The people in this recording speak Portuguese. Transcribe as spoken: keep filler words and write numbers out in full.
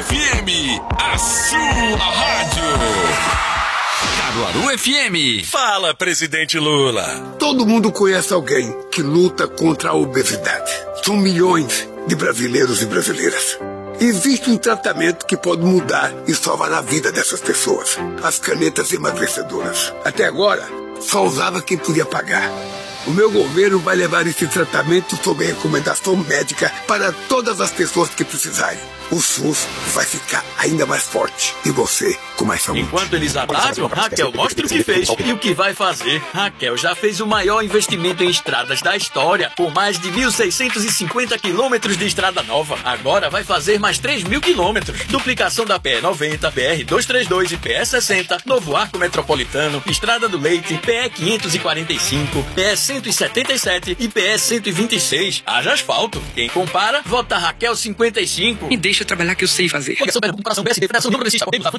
F M, a sua rádio. Caruaru F M. Fala, presidente Lula. Todo mundo conhece alguém que luta contra a obesidade. São milhões de brasileiros e brasileiras. Existe um tratamento que pode mudar e salvar a vida dessas pessoas. As canetas emagrecedoras. Até agora, só usava quem podia pagar. O meu governo vai levar esse tratamento sob recomendação médica para todas as pessoas que precisarem. O SUS vai ficar ainda mais forte e você com mais saúde. Enquanto eles abraçam, Raquel mostra o que fez e o que vai fazer. Raquel já fez o maior investimento em estradas da história, com mais de mil seiscentos e cinquenta quilômetros de estrada nova. Agora vai fazer mais três mil quilômetros. Duplicação da P E noventa, B R duzentos e trinta e dois e P E sessenta, novo arco metropolitano, Estrada do Leite, P E quinhentos e quarenta e cinco, P E cento e setenta e sete e P E cento e vinte e seis. Haja asfalto. Quem compara, vota Raquel cinquenta e cinco. Me deixa trabalhar que eu sei fazer.